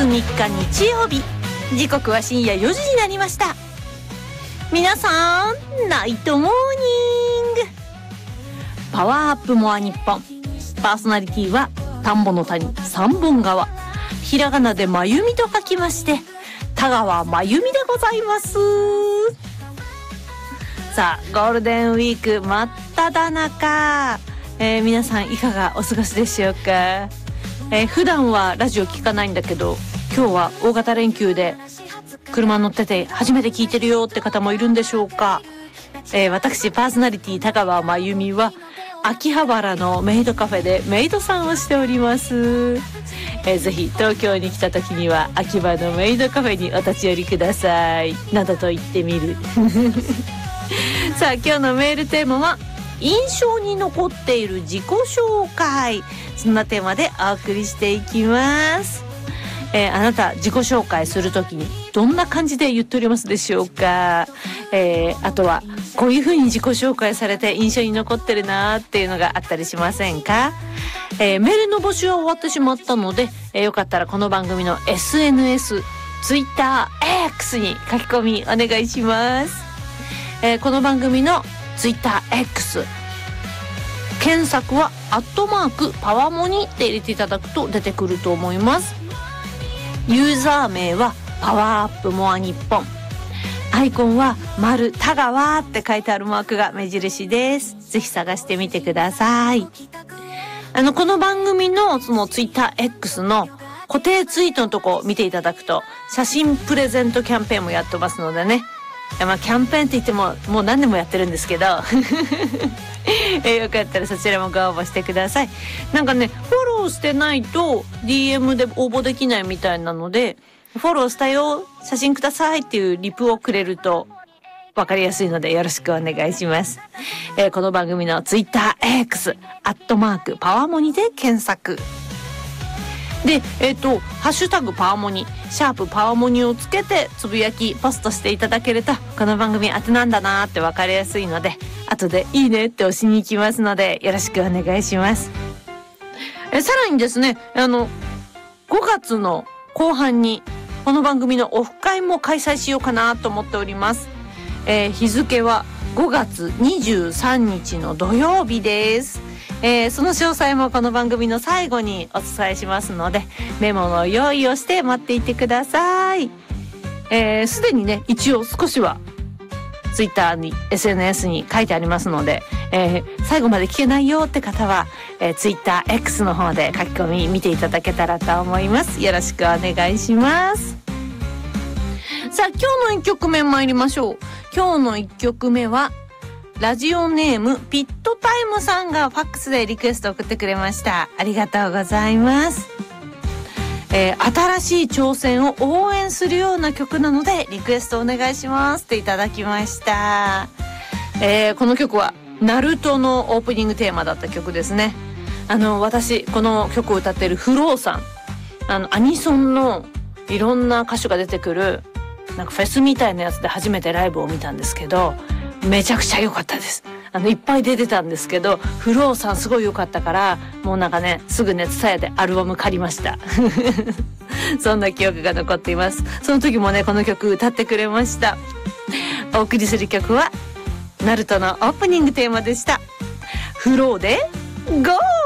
3日日曜日、時刻は深夜4時になりました。皆さんナイトモーニング。パワーアップモア日本、パーソナリティは田んぼの谷三本川、ひらがなでまゆみと書きまして田川まゆみでございます。さあ、ゴールデンウィーク真っ只中、皆さんいかがお過ごしでしょうか。普段はラジオ聞かないんだけど、今日は大型連休で車乗ってて初めて聞いてるよって方もいるんでしょうか。私パーソナリティ田川まゆみは秋葉原のメイドカフェでメイドさんをしております。ぜひ東京に来た時には秋葉のメイドカフェにお立ち寄りくださいなどと言ってみるさあ、今日のメールテーマは印象に残っている自己紹介、そんなテーマでお送りしていきます。あなた自己紹介するときにどんな感じで言っておりますでしょうか。あとはこういう風に自己紹介されて印象に残ってるなっていうのがあったりしませんか。メールの募集は終わってしまったので、よかったらこの番組の SNS、Twitter、X に書き込みお願いします。この番組の Twitter、X検索はパワモニって入れていただくと出てくると思います。ユーザー名はパワーアップモア日本、アイコンは丸田川って書いてあるマークが目印です。ぜひ探してみてください。この番組のその TwitterX の固定ツイートのとこ見ていただくと写真プレゼントキャンペーンもやってますのでね。キャンペーンって言ってももう何年もやってるんですけどよかったらそちらもご応募してください。なんかね、フォローしてないと DM で応募できないみたいなので、フォローしたよ、写真くださいっていうリプをくれるとわかりやすいのでよろしくお願いします。この番組の TwitterX、パワモニで検索で、ハッシュタグパワモニ、シャープパワモニをつけてつぶやきポストしていただけると、この番組宛てなんだなってわかりやすいので、後でいいねって押しに行きますのでよろしくお願いします。さらにですね、5月の後半にこの番組のオフ会も開催しようかなと思っております。日付は5月23日の土曜日です。その詳細もこの番組の最後にお伝えしますので、メモの用意をして待っていてください。すでにね、一応少しはツイッターに SNS に書いてありますので、最後まで聞けないよって方は、ツイッター X の方で書き込み見ていただけたらと思います。よろしくお願いします。さあ、今日の1曲目参りましょう。今日の1曲目はラジオネームピットタイムさんがファックスでリクエスト送ってくれました。ありがとうございます。新しい挑戦を応援するような曲なのでリクエストお願いしますっていただきました。この曲はナルトのオープニングテーマだった曲ですね。私この曲を歌っているフローさん、アニソンのいろんな歌手が出てくるなんかフェスみたいなやつで初めてライブを見たんですけど、めちゃくちゃ良かったです。いっぱい出てたんですけど、フローさんすごい良かったから、もうなんかね、すぐね、TSUTAYAでアルバム借りましたそんな記憶が残っています。その時もね、この曲歌ってくれました。お送りする曲はナルトのオープニングテーマでした。フローでゴー。